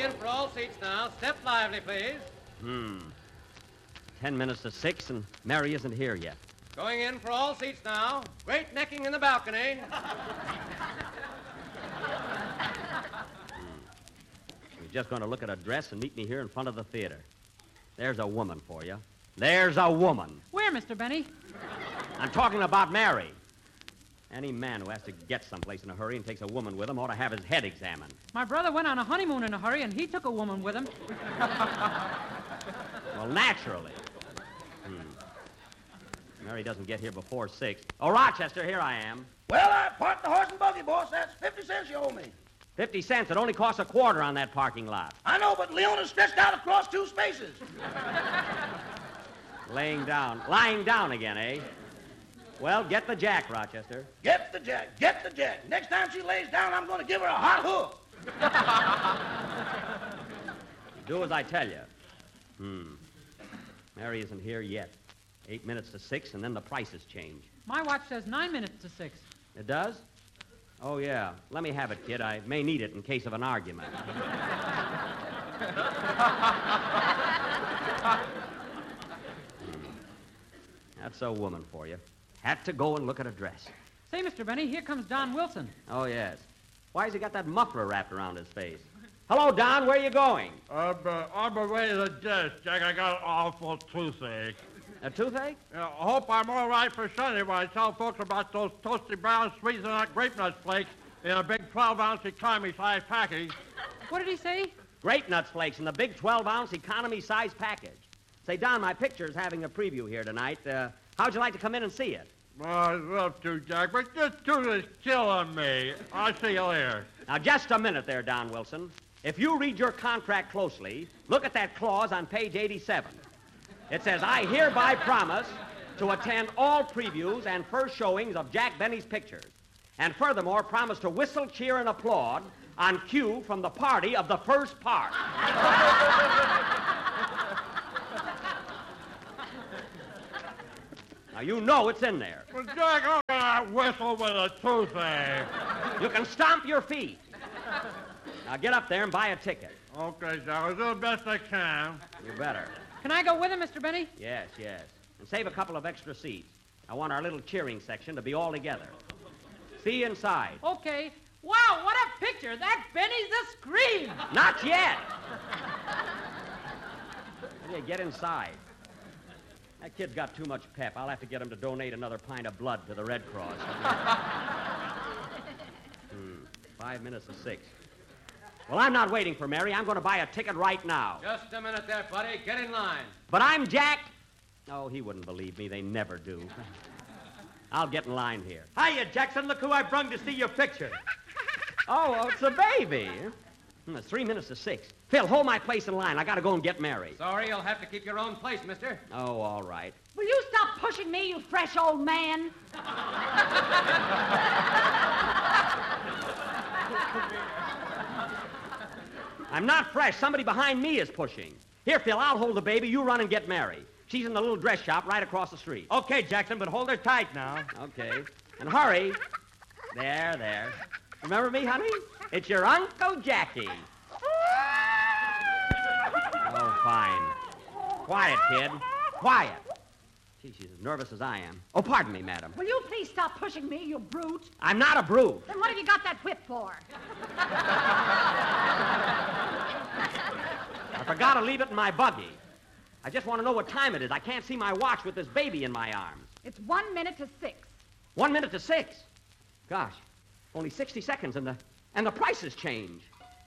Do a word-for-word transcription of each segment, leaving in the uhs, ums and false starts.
in for all seats now. Step lively, please. Hmm. Ten minutes to six, and Mary isn't here yet. Going in for all seats now. Great necking in the balcony. You're just going to look at a dress and meet me here in front of the theater. There's a woman for you. There's a woman. Where, Mister Benny? I'm talking about Mary. Any man who has to get someplace in a hurry and takes a woman with him ought to have his head examined. My brother went on a honeymoon in a hurry, and he took a woman with him. Well, naturally. Hmm. Mary doesn't get here before six. Oh, Rochester, here I am. Well, I parked the horse and buggy, boss. That's fifty cents you owe me. Fifty cents. It only costs a quarter on that parking lot. I know, but Leona's stretched out across two spaces. Laying down. Lying down again, eh? Well, get the jack, Rochester. Get the jack. Get the jack. Next time she lays down, I'm going to give her a hot hook. Do as I tell you. Hmm. Mary isn't here yet. Eight minutes to six, and then the prices change. My watch says nine minutes to six. It does? Oh, yeah. Let me have it, kid. I may need it in case of an argument. Hmm. That's a woman for you. Had to go and look at a dress. Say, Mister Benny, here comes Don Wilson. Oh, yes. Why's he got that muffler wrapped around his face? Hello, Don. Where are you going? I'm, uh, I'm away to the desk, Jack. I got an awful toothache. A toothache? Uh, I hope I'm all right for Sunday when I tell folks about those toasty brown sweets and that grape nuts flakes in a big twelve-ounce economy-size package. What did he say? Grape nuts flakes in the big twelve-ounce economy-size package. Say, Don, my picture's having a preview here tonight. Uh, how'd you like to come in and see it? Well, I'd love to, Jack, but this tooth is killing me. I'll see you later. Now, just a minute there, Don Wilson. If you read your contract closely, look at that clause on page eighty-seven. It says, I hereby promise to attend all previews and first showings of Jack Benny's pictures, and furthermore promise to whistle, cheer, and applaud on cue from the party of the first part. Now, you know it's in there. Well, Jack, I'm going to whistle with a toothache. You can stomp your feet. Now, get up there and buy a ticket. Okay, Jack, I'll do the best I can. You better. Can I go with him, Mister Benny? Yes, yes. And save a couple of extra seats. I want our little cheering section to be all together. See you inside. Okay. Wow, what a picture. That Benny's a scream. Not yet. Yeah, get inside. That kid's got too much pep. I'll have to get him to donate another pint of blood to the Red Cross. hmm. Five minutes to six. Well, I'm not waiting for Mary. I'm going to buy a ticket right now. Just a minute there, buddy. Get in line. But I'm Jack. Oh, he wouldn't believe me. They never do. I'll get in line here. Hiya, Jackson. Look who I brung to see your picture. Oh, oh, it's a baby. Hmm, it's three minutes to six. Phil, hold my place in line. I got to go and get Mary. Sorry, you'll have to keep your own place, mister. Oh, all right. Will you stop pushing me, you fresh old man? I'm not fresh. Somebody behind me is pushing. Here, Phil, I'll hold the baby. You run and get Mary. She's in the little dress shop right across the street. Okay, Jackson, but hold her tight now. Okay. And hurry. There, there. Remember me, honey? It's your Uncle Jackie. Oh, fine. Quiet, kid. Quiet. Gee, she's as nervous as I am. Oh, pardon me, madam. Will you please stop pushing me, you brute? I'm not a brute. Then what have you got that whip for? I forgot to leave it in my buggy. I just want to know what time it is. I can't see my watch with this baby in my arms. It's one minute to six. One minute to six. Gosh, only sixty seconds and the and the prices change.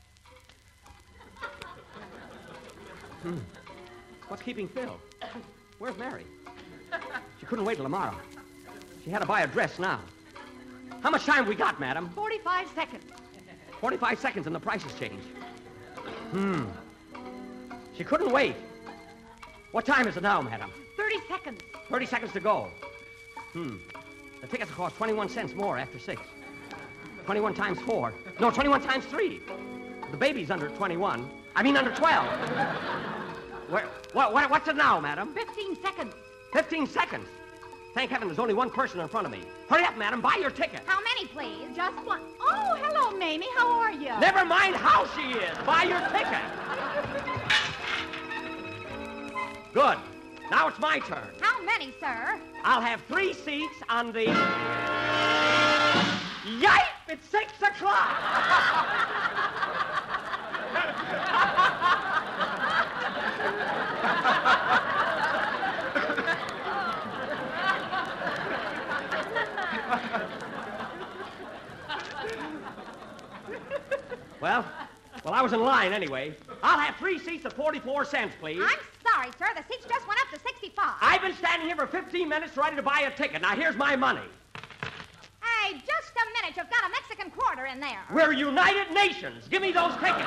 Hmm. What's keeping Phil? Where's Mary? She couldn't wait till tomorrow. She had to buy a dress now. How much time we got, madam? Forty-five seconds. Forty-five seconds and the prices change. Hmm. She couldn't wait. What time is it now, madam? Thirty seconds. Thirty seconds to go. Hmm. The tickets will cost twenty-one cents more after six. Twenty-one times four. No, twenty-one times three. The baby's under twenty-one. I mean under twelve. Where, what, what, what's it now, madam? Fifteen seconds. Fifteen seconds. Thank heaven there's only one person in front of me. Hurry up, madam. Buy your ticket. How many, please? Just one. Oh, hello, Mamie. How are you? Never mind how she is. Buy your ticket. Good. Now it's my turn. How many, sir? I'll have three seats on the... Yipe! It's six o'clock! Well, well, I was in line anyway. I'll have three seats at forty-four cents, please. I'm sorry, sir. The seats just went up to sixty-five. I've been standing here for fifteen minutes ready to buy a ticket. Now, here's my money. Hey, just a minute. You've got a Mexican quarter in there. We're United Nations. Give me those tickets.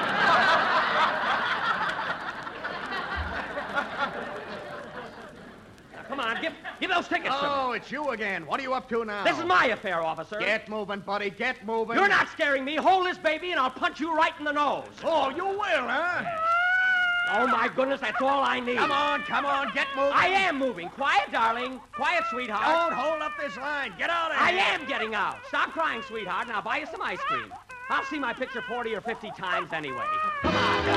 Now, come on, give, give those tickets to me. Oh, it's you again. What are you up to now? This is my affair, officer. Get moving, buddy. Get moving. You're not scaring me. Hold this baby and I'll punch you right in the nose. Oh, you will, huh? Oh, my goodness, that's all I need. Come on, come on. Get moving. I am moving. Quiet, darling. Quiet, sweetheart. Don't hold up this line. Get out of here. I am getting out. Stop crying, sweetheart. Now buy you some ice cream. I'll see my picture forty or fifty times anyway. Come on.